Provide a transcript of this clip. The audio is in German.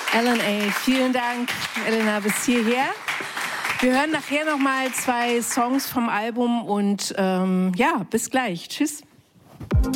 LNA, vielen Dank, Elena, bis hierher. Wir hören nachher noch mal 2 Songs vom Album und ja, bis gleich. Tschüss.